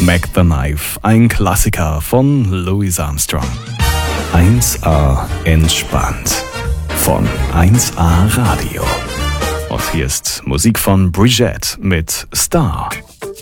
Mac the Knife, ein Klassiker von Louis Armstrong. 1A entspannt von 1A Radio. Und hier ist Musik von Brigitte mit Star.